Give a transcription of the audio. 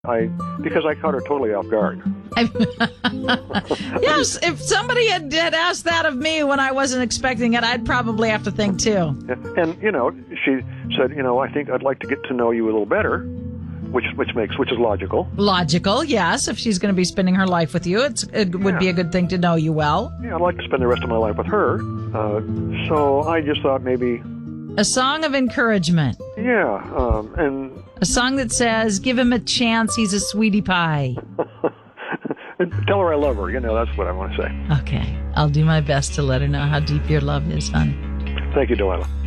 Because I caught her totally off guard. Yes, if somebody had asked that of me when I wasn't expecting it, I'd probably have to think too. And, she said, I think I'd like to get to know you a little better, which is logical. Logical, yes. If she's going to be spending her life with you, it would be a good thing to know you well. Yeah, I'd like to spend the rest of my life with her. So I just thought maybe... A song of encouragement. Yeah, and... A song that says, give him a chance, he's a sweetie pie. Tell her I love her, that's what I want to say. Okay, I'll do my best to let her know how deep your love is, hon. Thank you, Delilah.